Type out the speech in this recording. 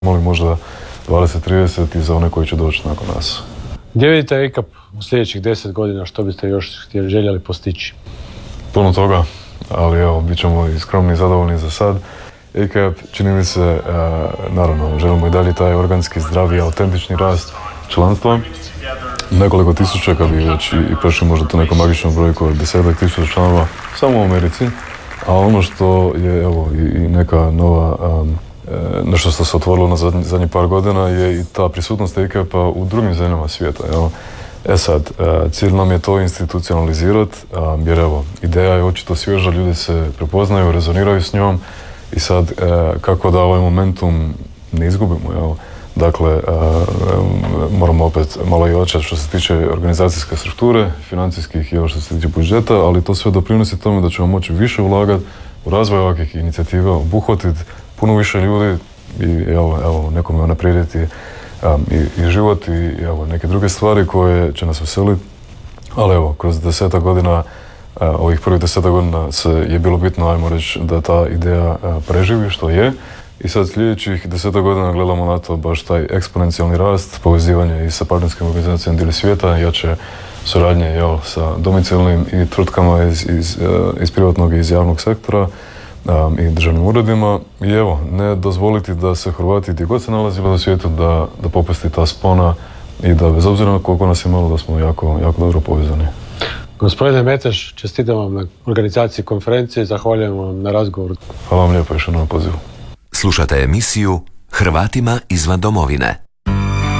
Molim možda 20-30 i za one koji će doći nakon nas. Gdje vidite ICAP u sljedećih 10 godina, što biste još željeli postići? Puno toga, ali evo, bit ćemo i skromni i zadovoljni za sad. ICAP, čini mi se, naravno, želimo i dalje taj organski, zdravi, autentični rast članstva. Nekoliko tisuća, kad bi već i prešli možda to neku magičnu brojku od 10.000 članova samo u Americi. A ono što je, evo, i neka nova, nešto što se otvorilo na zadnjih par godina je i ta prisutnost ICAP-a u drugim zemljama svijeta. Evo. Sad, cilj nam je to institucionalizirati, jer evo, ideja je očito svježa, ljudi se prepoznaju, rezoniraju s njom i sad kako da ovaj momentum ne izgubimo, evo. Dakle, moramo opet malo i očati što se tiče organizacijske strukture, financijskih i ovo što se tiče budžeta, ali to sve doprinosi tome da ćemo moći više ulagati u razvoj ovakvih inicijativa, obuhvatiti puno više ljudi i evo nekome unaprijediti i život i evo, neke druge stvari koje će nas veseliti. Ali evo, kroz 10 godina, ovih prvih 10 godina je bilo bitno, ajmo reći, da ta ideja preživi što je. I sad sljedećih 10 godina gledamo na to baš taj eksponencijalni rast, povezivanje i sa partnerskim organizacijama diljem svijeta, jače suradnje sa domicilnim i tvrtkama iz privatnog i iz javnog sektora i državnim uredima. I evo, ne dozvoliti da se Hrvati gdje god se nalazili u svijetu da popusti ta spona i da bez obzira koliko nas je malo da smo jako, jako dobro povezani. Gospodine Meteš, čestitam vam na organizaciji konferencije, zahvaljujem vam na razgovoru. Hvala vam lijepo još na pozivu. Slušate emisiju Hrvatima izvan domovine.